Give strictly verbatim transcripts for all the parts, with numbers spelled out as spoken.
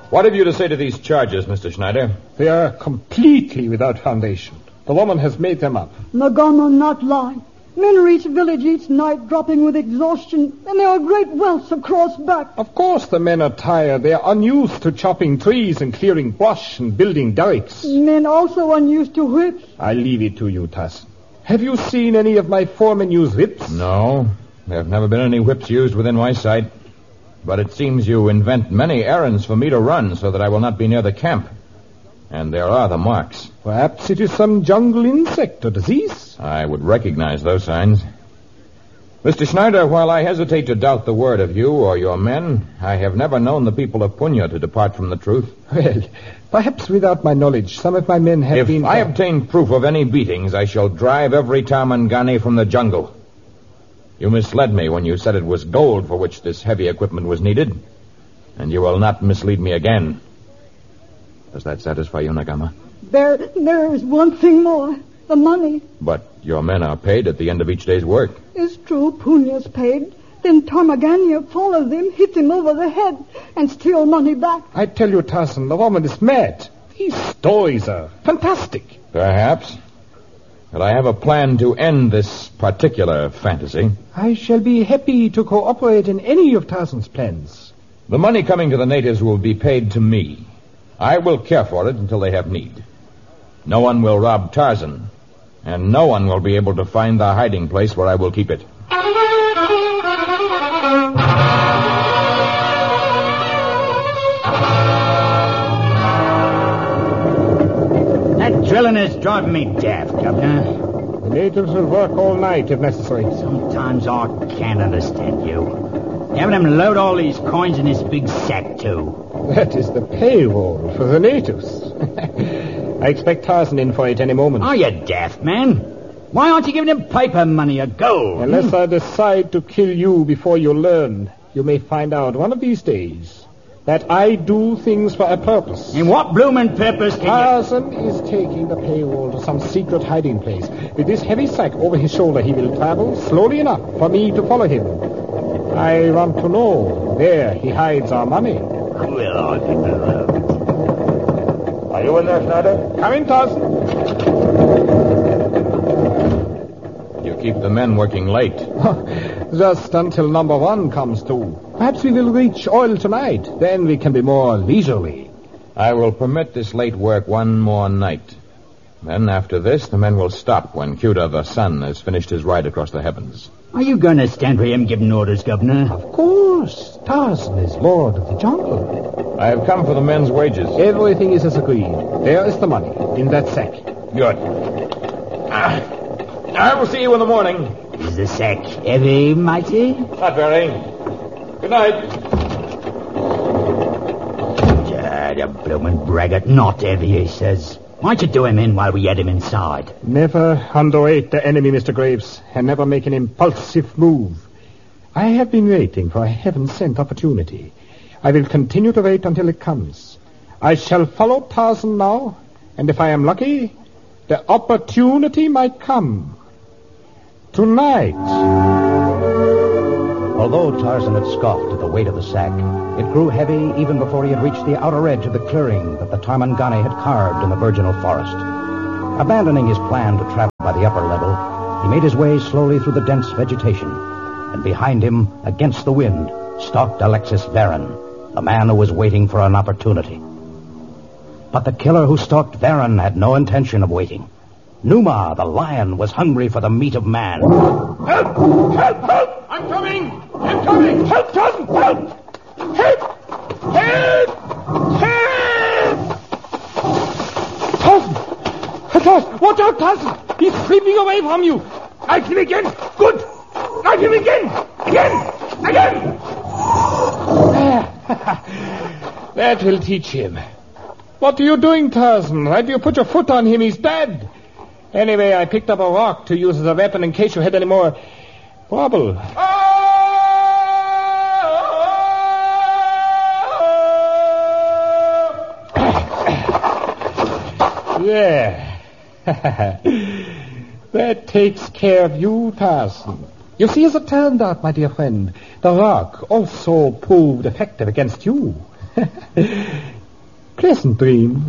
What have you to say to these charges, Mister Schneider? They are completely without foundation. The woman has made them up. Nagama not lie. Men reach village each night dropping with exhaustion, and there are great welts across back. Of course the men are tired. They are unused to chopping trees and clearing brush and building derricks. Men also unused to whips. I leave it to you, Tass. Have you seen any of my foremen use whips? No. There have never been any whips used within my sight. But it seems you invent many errands for me to run so that I will not be near the camp. And there are the marks. Perhaps it is some jungle insect or disease. I would recognize those signs. Mister Schneider, while I hesitate to doubt the word of you or your men, I have never known the people of Punya to depart from the truth. Well, perhaps without my knowledge, some of my men have if been... If I obtain proof of any beatings, I shall drive every Tarmangani from the jungle. You misled me when you said it was gold for which this heavy equipment was needed, and you will not mislead me again. Does that satisfy you, Nagama? There, there is one thing more. The money. But your men are paid at the end of each day's work. It's true, Punya's paid. Then Tarmagania follow them, hit them over the head, and steal money back. I tell you, Tarzan, the woman is mad. These stories are fantastic. Perhaps. But I have a plan to end this particular fantasy. I shall be happy to cooperate in any of Tarzan's plans. The money coming to the natives will be paid to me. I will care for it until they have need. No one will rob Tarzan, and no one will be able to find the hiding place where I will keep it. That drilling is driving me daft, Governor. The natives will work all night if necessary. Sometimes I can't understand you. Having them load all these coins in this big sack, too. That is the payroll for the natives. I expect Tarzan in for it any moment. Are you daft, man? Why aren't you giving him paper money or gold? Unless hmm? I decide to kill you before you learn, you may find out one of these days that I do things for a purpose. And what bloomin' purpose can Tarzan you... is taking the payroll to some secret hiding place. With this heavy sack over his shoulder, he will travel slowly enough for me to follow him. I want to know where he hides our money. Well, I think Are you in there, Schneider? Come in, Tarzan. You keep the men working late. Just until number one comes to. Perhaps we will reach oil tonight. Then we can be more leisurely. I will permit this late work one more night. Then, after this, the men will stop when Cuda, the sun, has finished his ride across the heavens. Are you going to stand for him giving orders, Governor? Of course. Tarzan is lord of the jungle. I have come for the men's wages. Everything is as agreed. There is the money in that sack. Good. Ah, I will see you in the morning. Is the sack heavy, matey? Not very. Good night. Ah, the bloomin' braggart, not heavy, he says. Why'd you do him in while we had him inside? Never underrate the enemy, Mister Graves, and never make an impulsive move. I have been waiting for a heaven-sent opportunity. I will continue to wait until it comes. I shall follow Tarzan now, and if I am lucky, the opportunity might come. Tonight. Although Tarzan had scoffed at the weight of the sack, it grew heavy even before he had reached the outer edge of the clearing that the Tarmangani had carved in the virginal forest. Abandoning his plan to travel by the upper level, he made his way slowly through the dense vegetation, and behind him, against the wind, stalked Alexis Varon, the man who was waiting for an opportunity. But the killer who stalked Varon had no intention of waiting. Numa, the lion, was hungry for the meat of man. Help! Help! Help! I'm coming! I'm coming! Help, Tarzan! Help! Help! Help! Help! Tarzan! Tarzan! Watch out, Tarzan! He's creeping away from you! Knife him again! Good! Knife him again! Again! Again! That will teach him. What are you doing, Tarzan? Why do you put your foot on him? He's dead. Anyway, I picked up a rock to use as a weapon in case you had any more trouble. There. That takes care of you, Tarzan. You see, as it turned out, my dear friend, the rock also proved effective against you. Pleasant dream.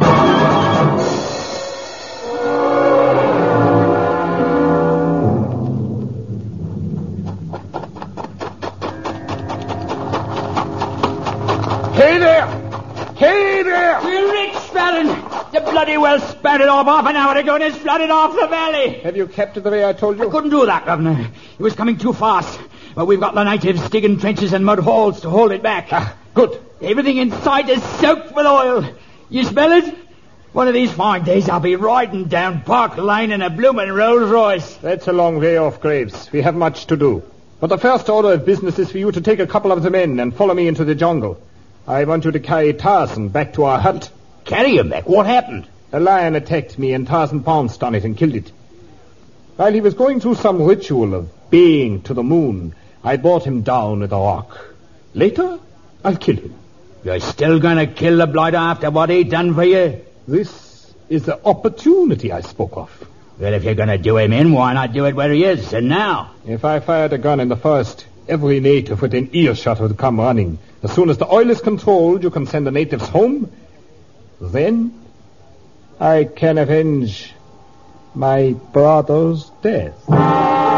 Hey there! Hey there! We're rich, Fallon. The bloody well spouted off half an hour ago and it's flooded off the valley. Have you kept it the way I told you? I couldn't do that, Governor. It was coming too fast. But we've got the natives digging trenches and mud holes to hold it back. Ah, good. Everything in sight is soaked with oil. You smell it? One of these fine days I'll be riding down Park Lane in a bloomin' Rolls Royce. That's a long way off, Graves. We have much to do. But the first order of business is for you to take a couple of the men and follow me into the jungle. I want you to carry Tarzan back to our hut. Carry him back? What happened? A lion attacked me and Tarzan pounced on it and killed it. While he was going through some ritual of baying to the moon, I brought him down with a rock. Later, I'll kill him. You're still gonna kill the blighter after what he done for you? This is the opportunity I spoke of. Well, if you're gonna do him in, why not do it where he is, and now? If I fired a gun in the forest, every native within earshot would come running. As soon as the oil is controlled, you can send the natives home. Then, I can avenge my brother's death.